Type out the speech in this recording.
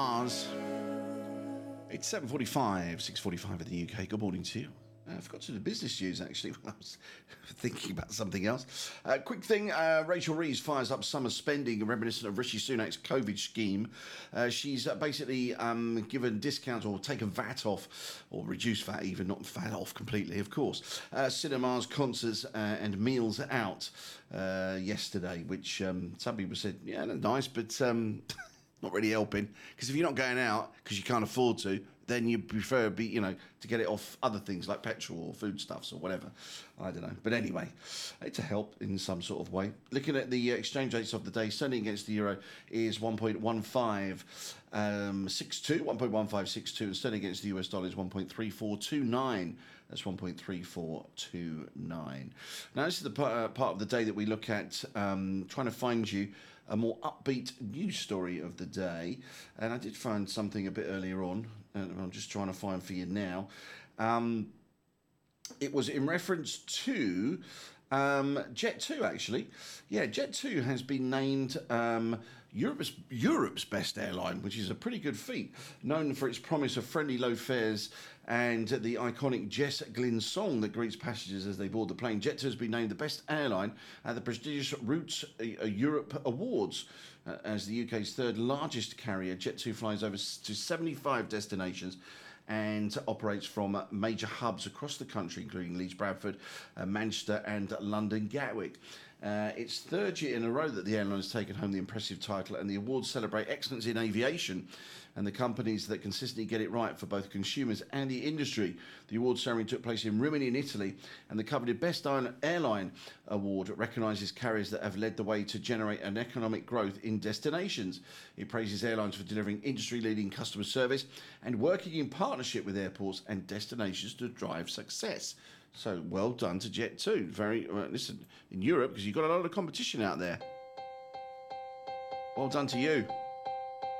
It's 7:45, 6:45 in the UK. Good morning to you. I forgot to do business news, actually, when I was thinking about something else. Quick thing, Rachel Reeves fires up summer spending reminiscent of Rishi Sunak's COVID scheme. She's basically given discounts or taken VAT off, or reduced VAT even, not VAT off completely, of course. Cinemas, concerts and meals out yesterday, which some people said, yeah, that's nice, but not really helping. Because if you're not going out because you can't afford to, then you prefer to get it off other things like petrol or foodstuffs or whatever. I don't know. But anyway, it's a help in some sort of way. Looking at the exchange rates of the day, sterling against the euro is 1.1562, and sterling against the US dollar is 1.3429. That's 1.3429. Now, this is the part of the day that we look at trying to find you a more upbeat news story of the day. And I did find something a bit earlier on, and I'm just trying to find for you now. It was in reference to Jet2, actually. Yeah, Jet2 has been named Europe's best airline, which is a pretty good feat. Known for its promise of friendly low fares and the iconic Jess Glynne song that greets passengers as they board the plane, Jet2 has been named the best airline at the prestigious Routes Europe Awards. As the UK's third largest carrier, Jet2 flies over to 75 destinations and operates from major hubs across the country, including Leeds, Bradford, Manchester and London Gatwick. It's third year in a row that the airline has taken home the impressive title, and the awards celebrate excellence in aviation and the companies that consistently get it right for both consumers and the industry. The awards ceremony took place in Rimini in Italy, and the coveted Best Airline Award recognises carriers that have led the way to generate an economic growth in destinations. It praises airlines for delivering industry-leading customer service and working in partnership with airports and destinations to drive success. So well done to Jet2. Listen, in Europe, because you've got a lot of competition out there. Well done to you.